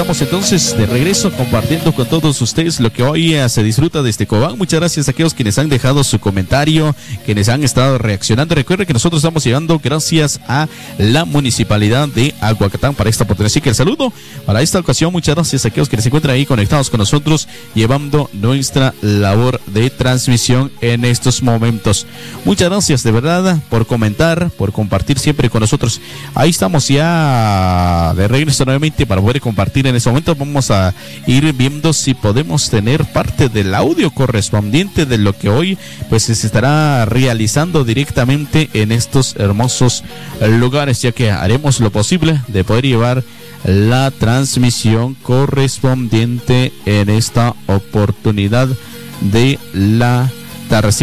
estamos entonces de regreso compartiendo con todos ustedes lo que hoy se disfruta desde Cobán. Muchas gracias a aquellos quienes han dejado su comentario, quienes han estado reaccionando. Recuerden que nosotros estamos llegando gracias a la Municipalidad de Aguacatán para esta oportunidad. Así que el saludo para esta ocasión. Muchas gracias a aquellos quienes se encuentran ahí conectados con nosotros, llevando nuestra labor de transmisión en estos momentos. Muchas gracias de verdad por comentar, por compartir siempre con nosotros. Ahí estamos ya de regreso nuevamente para poder compartir en este momento. Vamos a ir viendo si podemos tener parte del audio correspondiente de lo que hoy pues se estará realizando directamente en estos hermosos lugares, ya que haremos lo posible de poder llevar la transmisión correspondiente en esta oportunidad de la tarde.